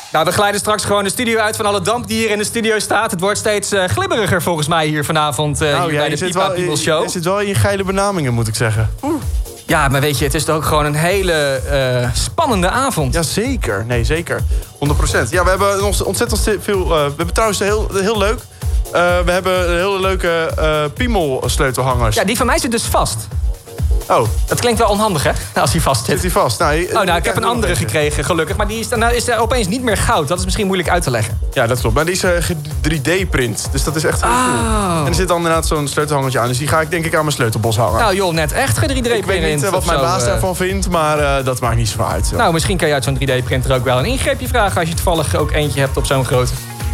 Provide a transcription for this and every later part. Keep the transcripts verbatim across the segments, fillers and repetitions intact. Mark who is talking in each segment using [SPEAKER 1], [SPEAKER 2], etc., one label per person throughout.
[SPEAKER 1] Nou, we glijden straks gewoon de studio uit van alle damp die hier in de studio staat. Het wordt steeds uh, glibberiger volgens mij hier vanavond uh,
[SPEAKER 2] nou,
[SPEAKER 1] hier
[SPEAKER 2] ja, bij de Pipa People Show.
[SPEAKER 1] Je
[SPEAKER 2] zit wel in geile benamingen, moet ik zeggen. Oeh.
[SPEAKER 1] Ja, maar weet je, het is toch ook gewoon een hele uh, spannende avond.
[SPEAKER 2] Ja, zeker. Nee, zeker. honderd procent. Ja, we hebben ons ontzettend veel... Uh, we hebben trouwens heel, heel leuk... Uh, we hebben hele leuke uh, piemelsleutelhangers.
[SPEAKER 1] Ja, die van mij zit dus vast.
[SPEAKER 2] Oh.
[SPEAKER 1] Dat klinkt wel onhandig, hè? Als hij vast zit.
[SPEAKER 2] Zit hij vast? Nou,
[SPEAKER 1] oh, nou, ik heb een andere gekregen, gelukkig. Maar die is, nou, is er opeens niet meer goud. Dat is misschien moeilijk uit te leggen.
[SPEAKER 2] Ja, dat klopt. Maar die is uh, drie D-print. Dus dat is echt heel
[SPEAKER 1] oh.
[SPEAKER 2] cool. En er zit dan inderdaad zo'n sleutelhangertje aan. Dus die ga ik denk ik aan mijn sleutelbos hangen.
[SPEAKER 1] Nou joh, net echt ge drie D-print.
[SPEAKER 2] Ik weet niet uh, wat mijn
[SPEAKER 1] zo,
[SPEAKER 2] baas
[SPEAKER 1] uh...
[SPEAKER 2] daarvan vindt, maar uh, dat maakt niet zoveel uit. Zo.
[SPEAKER 1] Nou, misschien kan je uit zo'n drie D-printer ook wel een ingreepje vragen... als je toevallig ook eentje hebt op zo'n grote.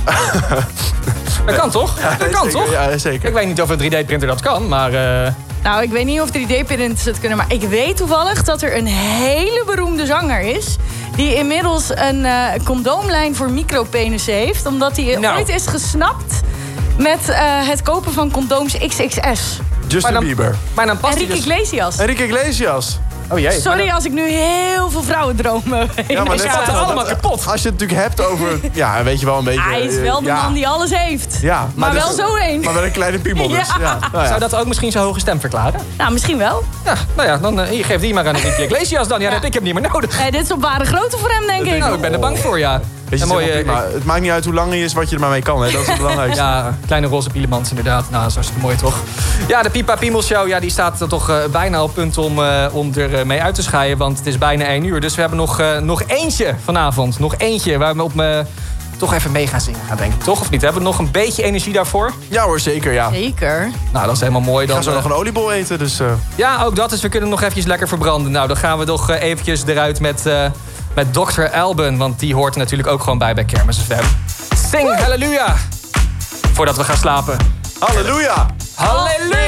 [SPEAKER 1] Dat kan toch?
[SPEAKER 2] Ja,
[SPEAKER 1] dat kan
[SPEAKER 2] zeker,
[SPEAKER 1] toch?
[SPEAKER 2] Ja, zeker.
[SPEAKER 1] Ik weet niet of een drie D-printer dat kan, maar... Uh...
[SPEAKER 3] Nou, ik weet niet of drie D-printers het kunnen, maar ik weet toevallig dat er een hele beroemde zanger is... die inmiddels een uh, condoomlijn voor micropenissen heeft... omdat hij
[SPEAKER 1] nou.
[SPEAKER 3] ooit is gesnapt met uh, het kopen van condooms X X S.
[SPEAKER 2] Justin
[SPEAKER 1] maar dan,
[SPEAKER 2] Bieber.
[SPEAKER 1] Maar dan past
[SPEAKER 3] Enrique
[SPEAKER 1] dus...
[SPEAKER 3] Iglesias.
[SPEAKER 2] Enrique Iglesias.
[SPEAKER 1] Oh jee.
[SPEAKER 3] Sorry
[SPEAKER 1] dan...
[SPEAKER 3] als ik nu heel veel vrouwendromen...
[SPEAKER 2] Ja, maar
[SPEAKER 1] dat gaat er allemaal kapot.
[SPEAKER 2] Als je het natuurlijk hebt over... Ja, weet je wel een beetje...
[SPEAKER 3] Hij is wel de
[SPEAKER 2] ja.
[SPEAKER 3] man die alles heeft.
[SPEAKER 2] Ja, maar,
[SPEAKER 3] maar
[SPEAKER 2] dus,
[SPEAKER 3] wel zo één.
[SPEAKER 2] Maar wel een kleine piemel dus.
[SPEAKER 3] Ja.
[SPEAKER 2] Ja. Nou ja.
[SPEAKER 1] Zou dat ook misschien zijn hoge stem verklaren?
[SPEAKER 3] Nou, misschien wel.
[SPEAKER 1] Ja, nou ja, dan uh, je geeft die maar aan Enrique Iglesias dan. Ja,
[SPEAKER 3] Ja.
[SPEAKER 1] dan heb ik hem niet meer nodig.
[SPEAKER 3] Eh, dit is op ware grootte voor hem, denk
[SPEAKER 2] Dat
[SPEAKER 3] ik.
[SPEAKER 2] denk
[SPEAKER 1] Nou, ik ben er bang voor, ja.
[SPEAKER 2] Weet je,
[SPEAKER 1] Een
[SPEAKER 2] het,
[SPEAKER 1] mooie,
[SPEAKER 2] is helemaal prima. Het maakt niet uit hoe lang hij is, wat je er maar mee kan. Hè? Dat is het belangrijkste.
[SPEAKER 1] Ja, kleine roze pielemans inderdaad. Nou, zo is het mooi toch? Ja, de Pipa People Show, ja, die staat er toch uh, bijna op punt om, uh, om er uh, mee uit te scheiden. Want het is bijna één uur. Dus we hebben nog, uh, nog eentje vanavond. Nog eentje waar we op me toch even mee gaan zingen gaan, denk ik. Toch of niet? Hebben we nog een beetje energie daarvoor?
[SPEAKER 2] Ja hoor, zeker, ja.
[SPEAKER 3] Zeker.
[SPEAKER 1] Nou, dat is helemaal mooi.
[SPEAKER 2] Ik
[SPEAKER 1] Dan
[SPEAKER 2] ga zo
[SPEAKER 1] uh,
[SPEAKER 2] nog een oliebol eten, dus... Uh...
[SPEAKER 1] Ja, ook dat is. We kunnen nog eventjes lekker verbranden. Nou, dan gaan we toch uh, eventjes eruit met, uh, met dokter Alban. Want die hoort er natuurlijk ook gewoon bij bij Kermis F M. Sing halleluja! Voordat we gaan slapen.
[SPEAKER 2] Halleluja!
[SPEAKER 1] Halleluja!